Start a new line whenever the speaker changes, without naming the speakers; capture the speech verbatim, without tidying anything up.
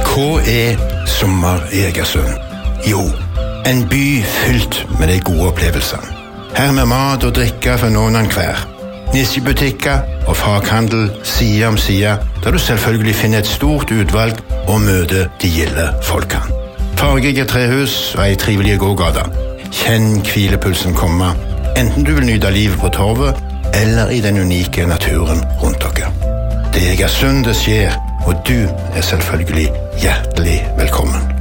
Hva er sommer i Egersund? Jo, en by fylt med de gode opplevelsene. Her med mat og drikke for noen av hver. Nisjebutikker og faghandel side om side, der du selvfølgelig finner et stort utvalg og møter de gilde folkene. Fargige trehus og ei trivelig gågata. Kjenn hvilepulsen komme, enten du vil nyte livet på torvet, eller i den unike naturen rundt dere. Det er Egersund det skjer, og du er selvfølgelig hjertelig velkommen.